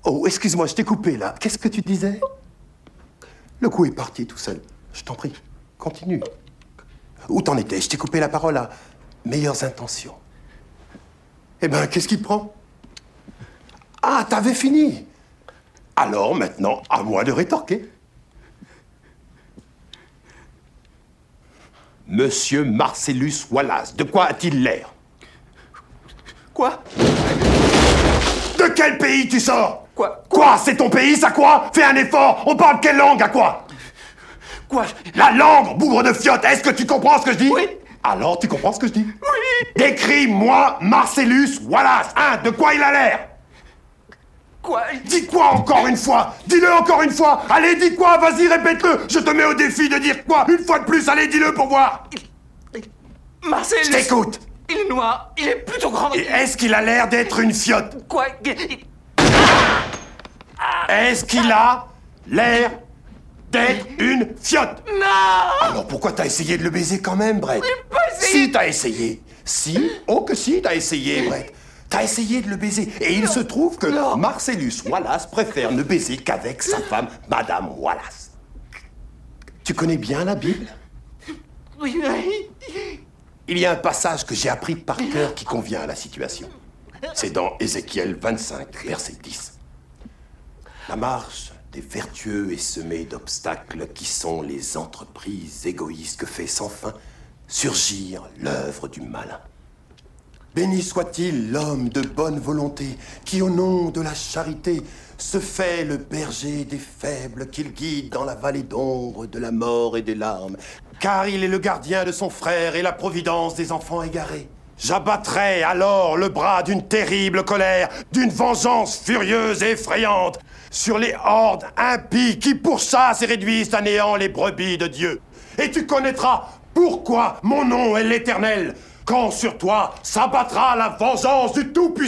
Oh, excuse-moi, je t'ai coupé, là. Qu'est-ce que tu disais? Le coup est parti tout seul. Je t'en prie, continue. Où t'en étais? Je t'ai coupé la parole à meilleures intentions. Eh ben, qu'est-ce qui te prend? Ah, t'avais fini. Alors, maintenant, à moi de rétorquer. Monsieur Marcellus Wallace, de quoi a-t-il l'air? Quoi? De quel pays tu sors? Quoi? Quoi? C'est ton pays, ça quoi? Fais un effort. On parle quelle langue, à quoi? Quoi? La langue, bougre de fiotte. Est-ce que tu comprends ce que je dis? Oui. Alors, tu comprends ce que je dis? Oui. Décris-moi Marcellus Wallace. Hein, de quoi il a l'air? Quoi? Dis quoi encore une fois? Dis-le encore une fois. Allez, dis quoi? Vas-y, répète-le. Je te mets au défi de dire quoi? Une fois de plus, allez, dis-le pour voir. Marcellus! Je t'écoute. Il est noir, il est plutôt grand. Et est-ce qu'il a l'air d'être une fiotte? Quoi? Est-ce qu'il a l'air d'être une fiotte? Non! Alors pourquoi t'as essayé de le baiser quand même, Brett? J'ai pas essayé. Si, t'as essayé. Si? Oh que si, t'as essayé, Brett. T'as essayé de le baiser. Et il se trouve que Non. Marcellus Wallace préfère ne baiser qu'avec sa femme, Madame Wallace. Tu connais bien la Bible? Oui, oui. Il y a un passage que j'ai appris par cœur qui convient à la situation. C'est dans Ézéchiel 25, verset 10. La marche des vertueux est semée d'obstacles qui sont les entreprises égoïstes que fait sans fin surgir l'œuvre du malin. Béni soit-il l'homme de bonne volonté qui, au nom de la charité, se fait le berger des faibles, qu'il guide dans la vallée d'ombre de la mort et des larmes, car il est le gardien de son frère et la providence des enfants égarés. J'abattrai alors le bras d'une terrible colère, d'une vengeance furieuse et effrayante, sur les hordes impies qui pourchassent et réduisent à néant les brebis de Dieu. Et tu connaîtras pourquoi mon nom est l'Éternel, quand sur toi s'abattra la vengeance du Tout-Puissant.